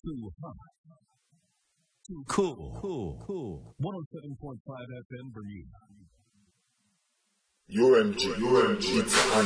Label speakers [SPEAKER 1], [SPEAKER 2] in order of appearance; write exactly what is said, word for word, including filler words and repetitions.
[SPEAKER 1] Too hot. Too cool. Cool. Cool. one oh seven point five F M Bermuda.
[SPEAKER 2] U M G, U M G,